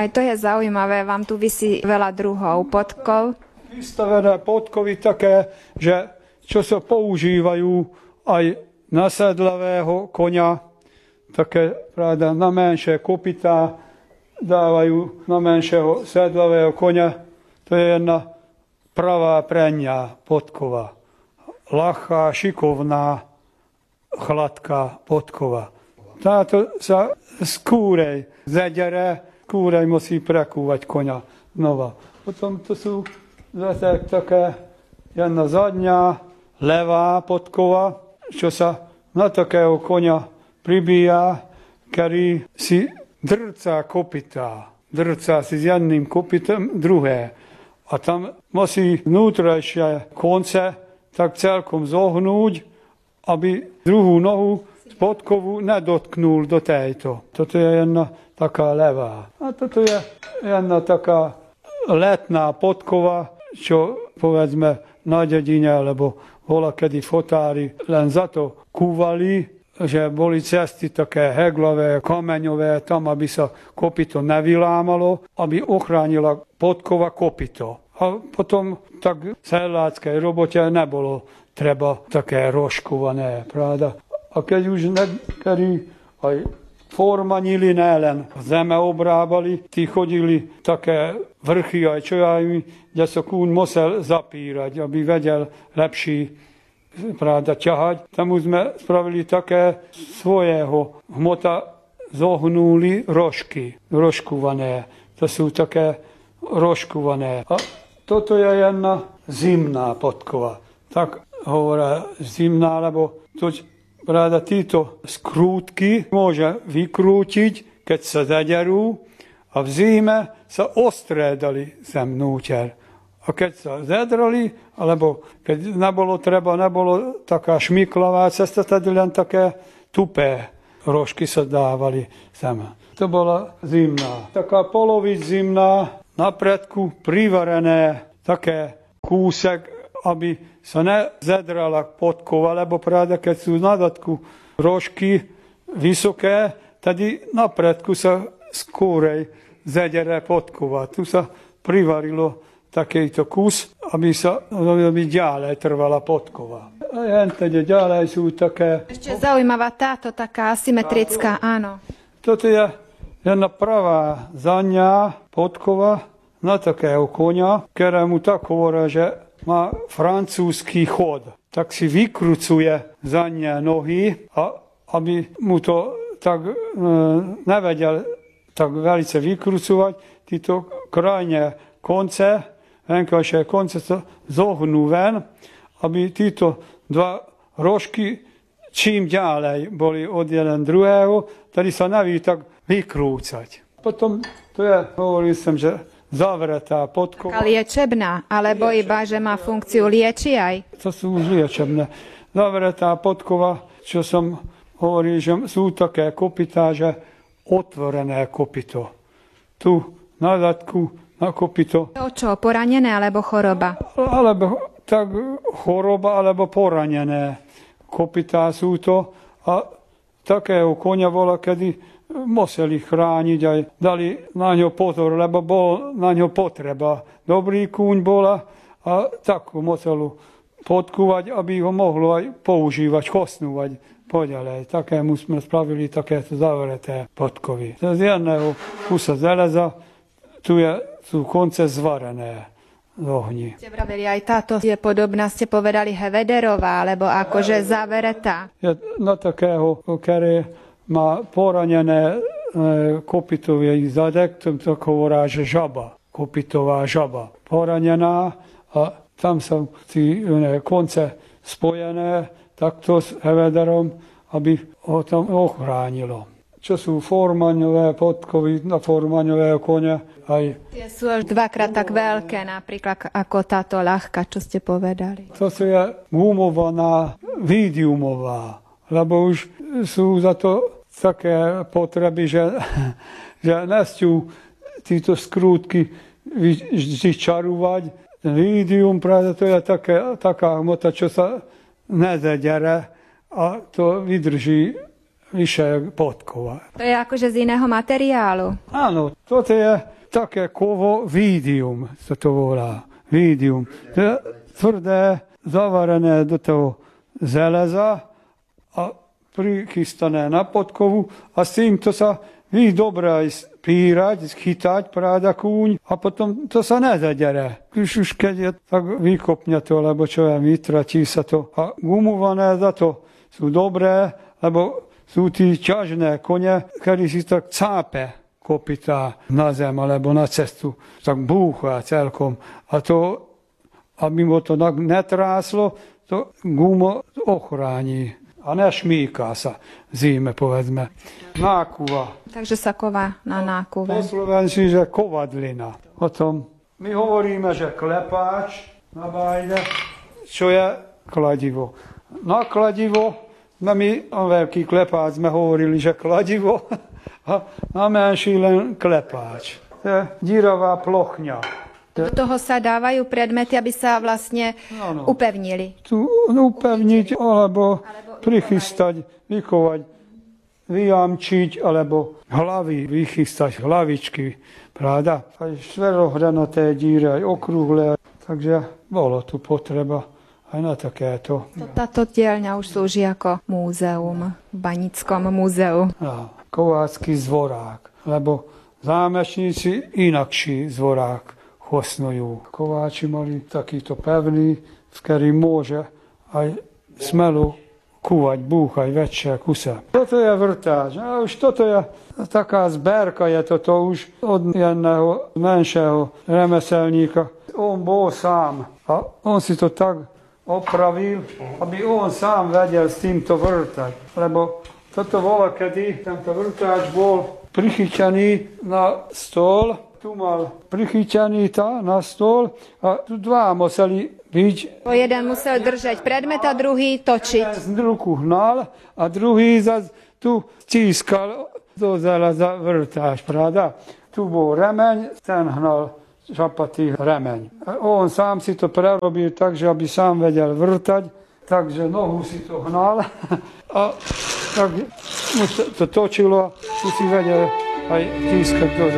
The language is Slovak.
Aj to je zaujímavé, vám tu visí veľa druhov podkov. Vystavené podkovy také, že čo sa používajú aj na sedlavého konia, také pravda, na menšie kopytá dávajú na menšieho sedlavého konia. To je jedna pravá preňa podkova. Ľahká, šikovná, hladká podkova. Táto sa z kúrej zedere, kúrej musí prekúvať konia znova. Potom to sú zase také jedna zadňa, levá podkova, čo sa na takého konia pribíja, ktorý si drca kopytá. Drca si s jedným kopytom druhé. A tam musí vnútrajšie konce tak celkom zohnúť, aby druhú nohu podkovu nedotknul do tejto. Toto je jedna taká levá. A toto je jedna taká letná podkova, čo povedzme na dedine, alebo volakedy fotári len za to kúvali, že boli cesty také heglavé, kameňové, tam, aby sa kopyto nevylámalo, aby ochránila podkova kopyto. A potom tak v sedláckej robote nebolo treba také rožkované, pravda. A keď už niektorí aj formanili, nelen zeme obrábali, tí chodili také vrchy aj čo aj mi, kde sa kún musel zapírať, aby vedel lepší pravda, ťahať. Tam už sme spravili také svojého hmota zohnuli rožky, rožkované. To sú také rožkované. A toto je jedna zimná podkova. Tak hovorí zimná, lebo to pravda, títo skrútky môže vykrútiť, keď sa zaderú a v zime sa ostrédali sem núter. A keď sa zadrali, alebo keď nebolo treba, nebolo taká šmiklavá cesta, tedy len také tupé rožky sa dávali sem. To bola zimná. Taká polovič zimná, napredku privarené také kúsek, aby sa nezedrala podkova, lebo práve keď sú na zadku rožky vysoké, tedy napredku sa skôrej zedere podkova. Tu sa privarilo takýto kus, aby ďalej trvala podkova. A jen tedy ďalej sú také... Ešte zaujímavá táto taká asymetrická, áno. Toto je jedna pravá zadňa podkova na takého konia, ktorému tak hovorí, že má francúzsky chod. Tak si vykrucuje zadne nohy, a aby mu to tak nevedel tak velice vykrucovať, títo krajné konce, venkajšie konce sa zohnú ven, aby títo dva rožky čím ďalej boli od jeden druhého, tedy sa neví tak vykrúcať. Potom to je, hovoril som, že zavretá podkova. Taká liečebná, alebo iba, že má funkciu lieči aj? To sú už liečebné. Zavretá podkova, čo som hovoril, že sú také kopytá, že otvorené kopyto. Tu na zadku, na kopyto. To čo, poranené alebo choroba? Alebo tak choroba, alebo poranené kopytá sú to. A takého konia bola, kedy museli chrániť aj dali na ňo pozor, lebo bol na ňo potreba. Dobrý kúň bola a takú museli podkúvať, aby ho mohlo aj používať, chosnúvať poďalej. Takému sme spravili takéto zavreté podkovy. Z jedného kusa železa tu sú konce zvarené z ohni. Ste vraveli, aj táto je podobná, ste povedali hevederová, alebo akože zaveretá. Je na takého, ktoré má poranené kopytový zadek, to hovorá, že žaba, kopytová žaba. Poranená a tam sú tí konce spojené takto s hevederom, aby ho tam ochránilo. Čo sú formaňové podkovy na formaňového konia. Tie sú až dvakrát tak veľké, napríklad ako táto ľahká, čo ste povedali. To je gumovaná, vidiumová, lebo už sú za to také potreby, že nesťú títo skrútky vyčarovať. Vidium, práve to je taká hmota, čo sa nezedere a to vydrží vyššia podkova. To je akože z iného materiálu. Áno, toto je také kovo vídium, sa to volá. Vídium. To je tvrdé, zavarené do toho železa a prichystané na podkovu a s týmto sa vy dobre aj pírať, chytať práda kúň a potom to sa nezadere. Už keď je tak vykopňa to, lebo čo je, vytratí sa to. A gumované za to sú dobré, lebo sú tí ťažné kone, ktorí si tak cápe kopytá na zem alebo na cestu. Tak búcha celkom. A to, aby mu to netráslo, to gumo ochrání. A nešmíká sa v zime, povedzme. Nákuva. Takže sa ková na nákuve. Po slovenčí, že kovadlina. O tom my hovoríme, že klepáč na bájde, čo je kladivo. Na kladivo, my o veľký klepáč sme hovorili, že kladivo, a na menší len klepáč. To je díravá plochňa. Do toho sa dávajú predmety, aby sa vlastne upevnili. Tu upevniť, alebo prichystať, vykovať, vyjamčiť, alebo hlavy, vychystať, hlavičky, pravda? Aj štverohranaté díry, aj okrúhle. Takže bolo tu potreba aj na takéto. Táto dielňa už slúži ako múzeum, v Banickom múzeu. Kovácky zvorák, lebo zámečníci inakší zvorák chosnujú. Kováči mali takýto pevný, s ktorým môže aj smelo kúvať, búchať väčšie kuse. Toto je vrtáč. A už toto je taká zberka, je toto už od jedného menšieho remeselníka. On bol sám a on si to tak opravil, aby on sám vedel s týmto vrtať. Lebo toto bolo, kedy tento vrtáč bol prichytený na stôl, tu mal prichytený na stôl a tu dva museli byť. Jeden musel držať predmet a druhý točiť. Jeden z ruku hnal a druhý zase tu stískal do železa vrtáč, pravda? Tu bol remeň, ten hnal šapatý remeň. A on sám si to prerobil tak, že aby sám vedel vrtať, takže nohu si to hnal a tak mu to točilo, tu si vedel aj tískať do